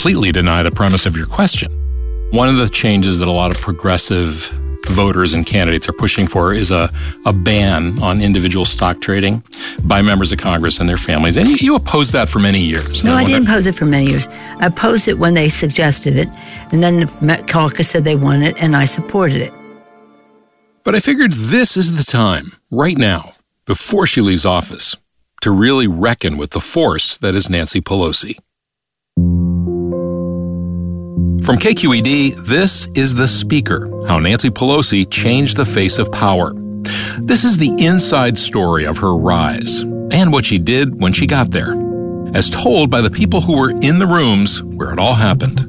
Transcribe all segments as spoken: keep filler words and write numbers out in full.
completely deny the premise of your question. One of the changes that a lot of progressive voters and candidates are pushing for is a, a ban on individual stock trading by members of Congress and their families. And you, you opposed that for many years. No, I, I didn't oppose it for many years. I opposed it when they suggested it, and then the caucus said they wanted it, and I supported it. But I figured this is the time, right now, before she leaves office, to really reckon with the force that is Nancy Pelosi. From K Q E D, this is The Speaker, how Nancy Pelosi changed the face of power. This is the inside story of her rise and what she did when she got there, as told by the people who were in the rooms where it all happened.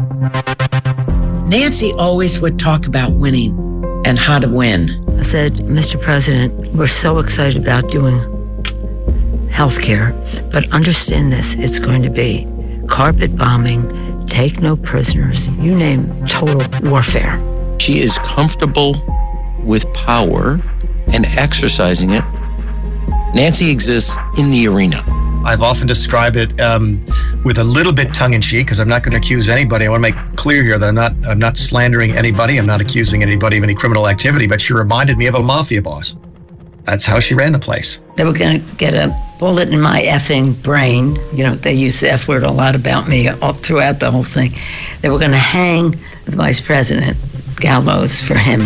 Nancy always would talk about winning and how to win. I said, Mister President, we're so excited about doing health care, but understand this, it's going to be carpet bombing, take no prisoners, you name total warfare. She is comfortable with power and exercising it. Nancy exists in the arena. I've often described it um, with a little bit tongue-in-cheek, because I'm not going to accuse anybody. I want to make clear here that I'm not I'm not slandering anybody. I'm not accusing anybody of any criminal activity, but she reminded me of a mafia boss. That's how she ran the place. They were going to get a bullet in my effing brain. You know, they use the F word a lot about me all throughout the whole thing. They were going to hang the vice president, gallows for him.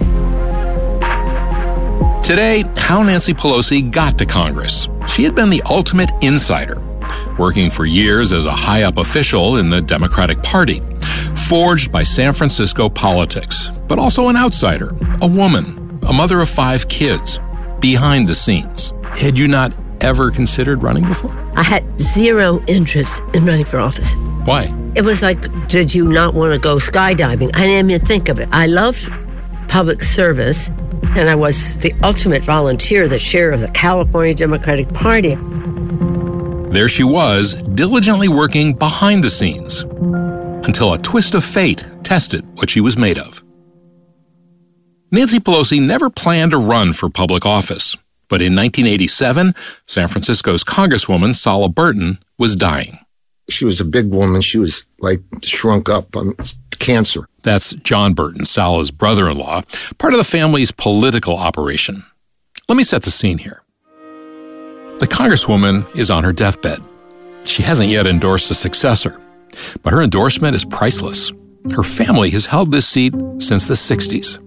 Today, how Nancy Pelosi got to Congress. She had been the ultimate insider, working for years as a high-up official in the Democratic Party, forged by San Francisco politics, but also an outsider, a woman, a mother of five kids, behind the scenes. Had you not ever considered running before? I had zero interest in running for office. Why? It was like, did you not want to go skydiving? I didn't even think of it. I loved public service, and I was the ultimate volunteer, the chair of the California Democratic Party. There she was, diligently working behind the scenes, until a twist of fate tested what she was made of. Nancy Pelosi never planned to run for public office, but in nineteen eighty-seven, San Francisco's Congresswoman Sala Burton was dying. She was a big woman. She was like shrunk up on cancer. That's John Burton, Sala's brother-in-law, part of the family's political operation. Let me set the scene here. The Congresswoman is on her deathbed. She hasn't yet endorsed a successor, but her endorsement is priceless. Her family has held this seat since the sixties.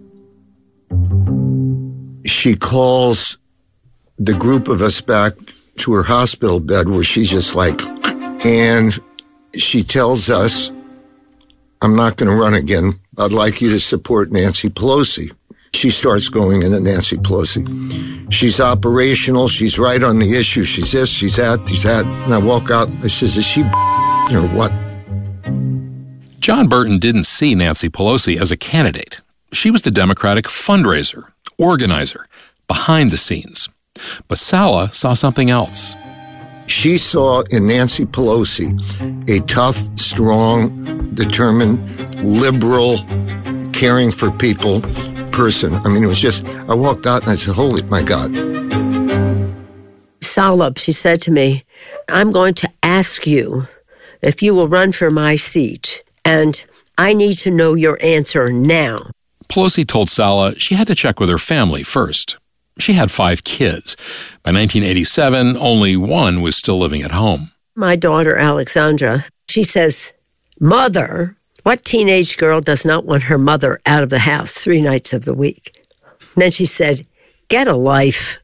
She calls the group of us back to her hospital bed where she's just like, and she tells us, I'm not going to run again. I'd like you to support Nancy Pelosi. She starts going into Nancy Pelosi. She's operational. She's right on the issue. She's this, she's that, she's that. And I walk out, I says, is she or what? John Burton didn't see Nancy Pelosi as a candidate. She was the Democratic fundraiser, organizer, behind the scenes. But Sala saw something else. She saw in Nancy Pelosi a tough, strong, determined, liberal, caring for people person. I mean, it was just, I walked out and I said, holy, my God. Sala, she said to me, I'm going to ask you if you will run for my seat, and I need to know your answer now. Pelosi told Sala she had to check with her family first. She had five kids. By nineteen eighty-seven, only one was still living at home. My daughter, Alexandra, she says, Mother, what teenage girl does not want her mother out of the house three nights of the week? And then she said, get a life.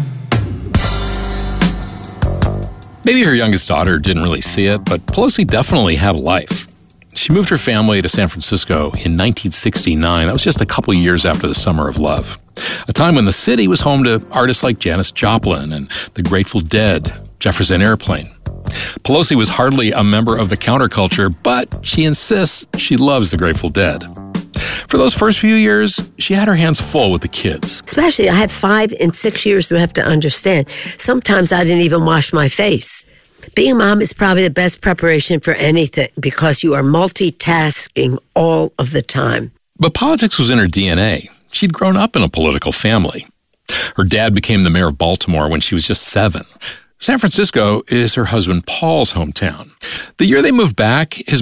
Maybe her youngest daughter didn't really see it, but Pelosi definitely had a life. She moved her family to San Francisco in nineteen sixty-nine. That was just a couple years after the Summer of Love, a time when the city was home to artists like Janis Joplin and the Grateful Dead, Jefferson Airplane. Pelosi was hardly a member of the counterculture, but she insists she loves the Grateful Dead. For those first few years, she had her hands full with the kids. Especially, I had five and six years to have to understand. Sometimes I didn't even wash my face. Being a mom is probably the best preparation for anything because you are multitasking all of the time. But politics was in her D N A. She'd grown up in a political family. Her dad became the mayor of Baltimore when she was just seven. San Francisco is her husband Paul's hometown. The year they moved back, his